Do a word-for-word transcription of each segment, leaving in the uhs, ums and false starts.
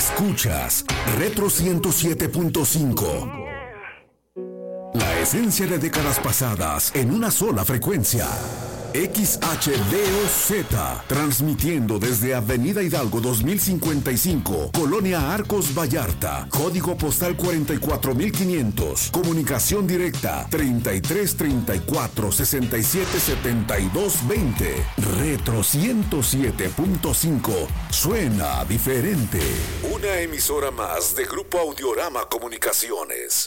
Escuchas Retro ciento siete punto cinco. La esencia de décadas pasadas en una sola frecuencia. X H D O Z, transmitiendo desde Avenida Hidalgo dos mil cincuenta y cinco, Colonia Arcos Vallarta, código postal cuarenta y cuatro mil quinientos, comunicación directa treinta y tres treinta y cuatro sesenta y siete setenta y dos veinte. Retro ciento siete punto cinco, suena diferente. Una emisora más de Grupo Audiorama Comunicaciones.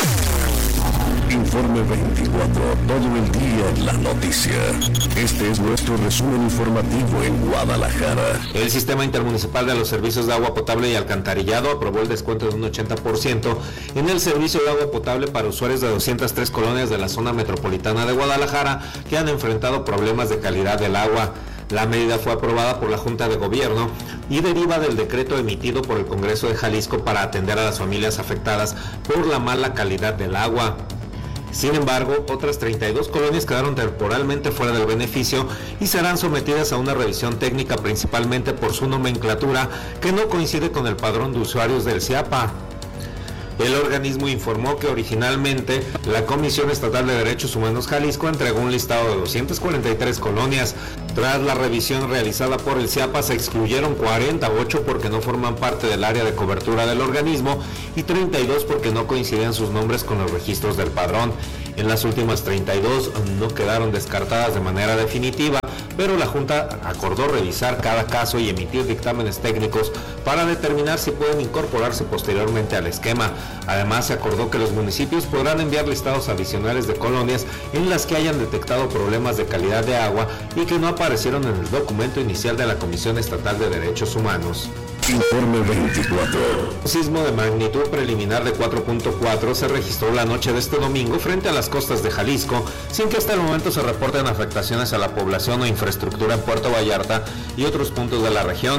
Informe veinticuatro, todo el día en la noticia. Este es nuestro resumen informativo en Guadalajara. El Sistema Intermunicipal de los Servicios de Agua Potable y Alcantarillado aprobó el descuento de un ochenta por ciento en el servicio de agua potable para usuarios de doscientas tres colonias de la zona metropolitana de Guadalajara que han enfrentado problemas de calidad del agua. La medida fue aprobada por la Junta de Gobierno y deriva del decreto emitido por el Congreso de Jalisco para atender a las familias afectadas por la mala calidad del agua. Sin embargo, otras treinta y dos colonias quedaron temporalmente fuera del beneficio y serán sometidas a una revisión técnica principalmente por su nomenclatura que no coincide con el padrón de usuarios del CIAPA. El organismo informó que originalmente la Comisión Estatal de Derechos Humanos Jalisco entregó un listado de doscientas cuarenta y tres colonias. Tras la revisión realizada por el CIAPA se excluyeron cuarenta y ocho porque no forman parte del área de cobertura del organismo y treinta y dos porque no coincidían sus nombres con los registros del padrón. En las últimas treinta y dos no quedaron descartadas de manera definitiva, pero la Junta acordó revisar cada caso y emitir dictámenes técnicos para determinar si pueden incorporarse posteriormente al esquema. Además, se acordó que los municipios podrán enviar listados adicionales de colonias en las que hayan detectado problemas de calidad de agua y que no aparecieron en el documento inicial de la Comisión Estatal de Derechos Humanos. Informe veinticuatro. Un sismo de magnitud preliminar de cuatro punto cuatro se registró la noche de este domingo frente a las costas de Jalisco, sin que hasta el momento se reporten afectaciones a la población o infraestructura en Puerto Vallarta y otros puntos de la región.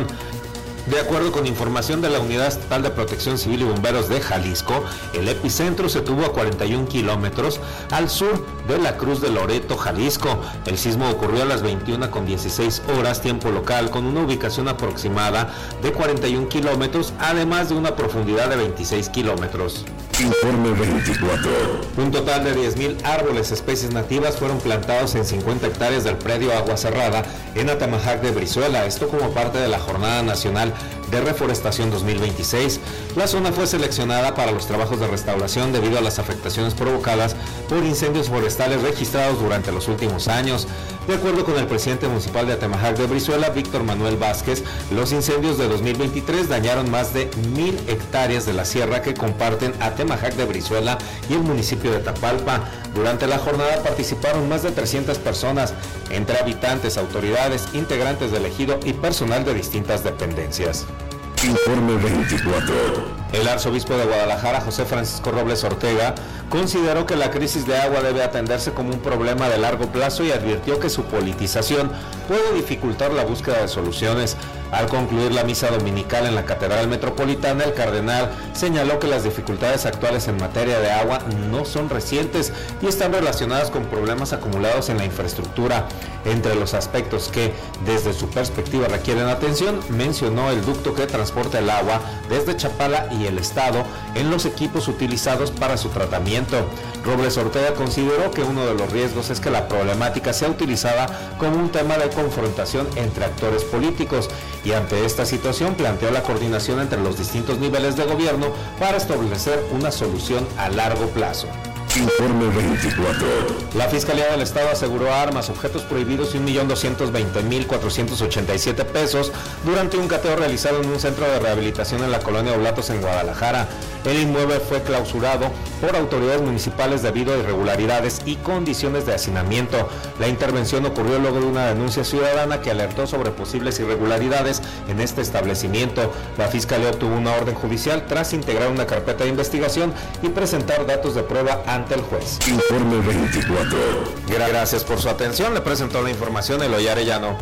De acuerdo con información de la Unidad Estatal de Protección Civil y Bomberos de Jalisco, el epicentro se tuvo a cuarenta y un kilómetros al sur de la Cruz de Loreto, Jalisco. El sismo ocurrió a las veintiuna con dieciséis horas, tiempo local, con una ubicación aproximada de cuarenta y un kilómetros, además de una profundidad de veintiséis kilómetros. Informe veinticuatro. Un total de diez mil árboles especies nativas fueron plantados en cincuenta hectáreas del predio Agua Cerrada en Atemajac de Brizuela, esto como parte de la Jornada Nacional de Reforestación dos mil veintiséis. La zona fue seleccionada para los trabajos de restauración debido a las afectaciones provocadas por incendios forestales registrados durante los últimos años. De acuerdo con el presidente municipal de Atemajac de Brizuela, Víctor Manuel Vázquez, los incendios de dos mil veintitrés dañaron más de mil hectáreas de la sierra que comparten Atemajac de Brizuela y el municipio de Tapalpa. Durante la jornada participaron más de trescientas personas, entre habitantes, autoridades, integrantes del ejido y personal de distintas dependencias. Informe veinticuatro. El arzobispo de Guadalajara, José Francisco Robles Ortega, consideró que la crisis de agua debe atenderse como un problema de largo plazo y advirtió que su politización puede dificultar la búsqueda de soluciones. Al concluir la misa dominical en la Catedral Metropolitana, el cardenal señaló que las dificultades actuales en materia de agua no son recientes y están relacionadas con problemas acumulados en la infraestructura. Entre los aspectos que, desde su perspectiva, requieren atención, mencionó el ducto que transporta el agua desde Chapala y el Estado en los equipos utilizados para su tratamiento. Robles Ortega consideró que uno de los riesgos es que la problemática sea utilizada como un tema de confrontación entre actores políticos y ante esta situación planteó la coordinación entre los distintos niveles de gobierno para establecer una solución a largo plazo. Informe veinticuatro. La Fiscalía del Estado aseguró armas, objetos prohibidos y un millón doscientos veinte mil cuatrocientos ochenta y siete pesos durante un cateo realizado en un centro de rehabilitación en la colonia Oblatos en Guadalajara. El inmueble fue clausurado por autoridades municipales debido a irregularidades y condiciones de hacinamiento. La intervención ocurrió luego de una denuncia ciudadana que alertó sobre posibles irregularidades en este establecimiento. La Fiscalía obtuvo una orden judicial tras integrar una carpeta de investigación y presentar datos de prueba ante el juez. Informe veinticuatro. Gracias por su atención. Le presentó la información Eloy Arellano.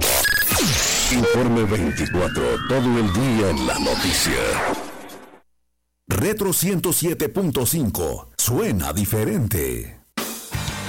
Informe veinticuatro. Todo el día en la noticia. Retro ciento siete punto cinco. Suena diferente.